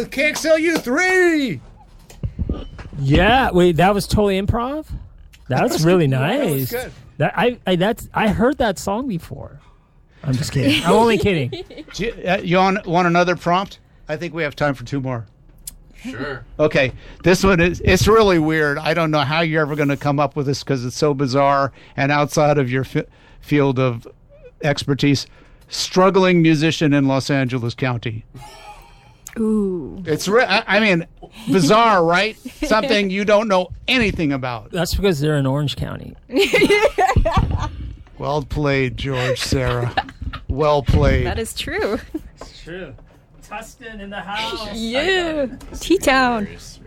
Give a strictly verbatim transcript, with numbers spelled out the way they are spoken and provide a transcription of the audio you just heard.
with K X L U three. Yeah, wait, that was totally improv? That's really nice. That was good. That I, I that's I heard that song before. I'm just kidding. I'm only kidding. Do you, uh, you want, want another prompt? I think we have time for two more. Sure. Okay, this one is it's really weird. I don't know how you're ever going to come up with this because it's so bizarre and outside of your fi- field of expertise. Struggling musician in Los Angeles County. Ooh. It's re- I, I mean, bizarre, right? Something you don't know anything about. That's because they're in Orange County. Well played, George, Sarah. Well played. That is true. It's true. Tustin in the house. Yeah. T-Town. Hilarious.